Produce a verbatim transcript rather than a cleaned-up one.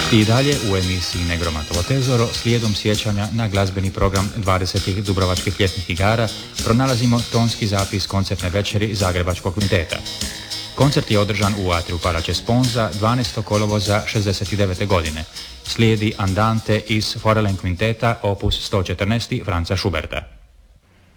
I dalje u emisiji Negromatovo tezoro slijedom sjećanja na glazbeni program dvadesetih Dubrovačkih ljetnih igara pronalazimo tonski zapis koncertne večeri Zagrebačkog kvinteta. Koncert je održan u atriju Palače Sponza dvanaestog kolovoza šezdeset devete. godine. Slijedi Andante iz Forelen kvinteta opus sto četrnaest Franza Schuberta.